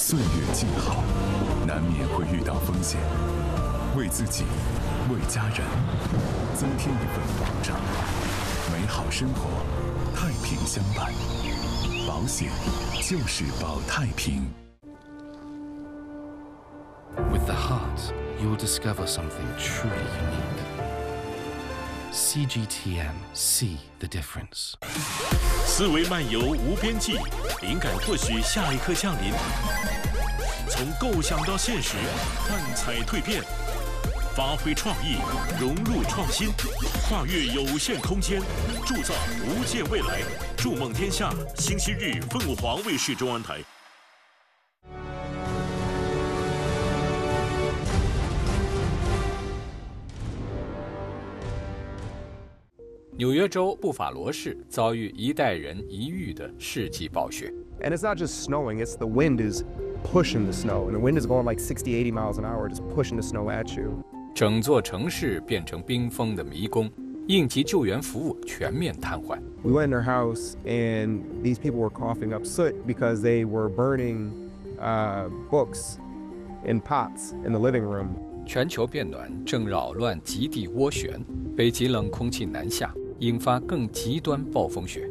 岁月静好，难免会遇到风险。为自己，为家人，增添一份保障。美好生活，太平相伴。保险就是保太平。 With the heart, you'll discover something truly unique. CGTN, see the difference. 思维漫游无边际，灵感或许下一刻降临。从构想到现实，幻彩蜕变，发挥创意，融入创新，跨越有限空间，铸造无限未来。筑梦天下，星期日凤凰卫视中央台。 纽约州布法罗市遭遇一代人一遇的世纪暴雪。 And it's not just snowing, it's the wind is pushing the snow. And the wind is going like 60, 80 miles an hour, just pushing the snow at you. 整座城市变成冰封的迷宫，应急救援服务全面瘫痪。 We went in their house and these people were coughing up soot because they were burning books in pots in the living room. 全球变暖正扰乱极地涡旋，北极冷空气南下，引发更极端暴风雪。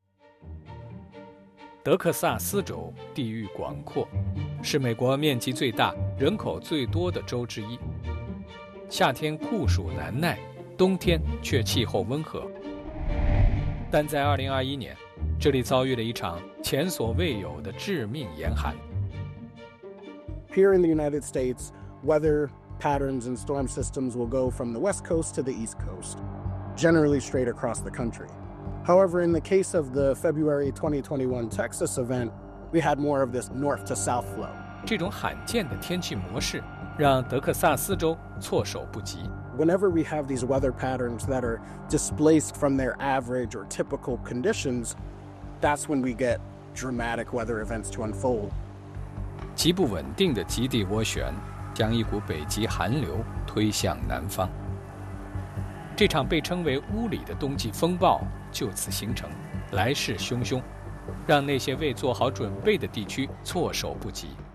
德克萨斯州地域广阔，是美国面积最大、人口最多的州之一。夏天酷暑难耐，冬天却气候温和。但在2021年，这里遭遇了一场前所未有的致命严寒。 Here in the United States, weather patterns and storm systems will go from the west coast to the east coast, generally straight across the country. However, in the case of the February 2021 Texas event, we had more of this north to south flow. 这种罕见的天气模式让德克萨斯州措手不及。 Whenever we have these weather patterns that are displaced from their average or typical conditions, that's when we get dramatic weather events to unfold. 极不稳定的极地涡旋将一股北极寒流推向南方。这场被称为乌里的冬季风暴就此形成，来势汹汹，让那些未做好准备的地区措手不及。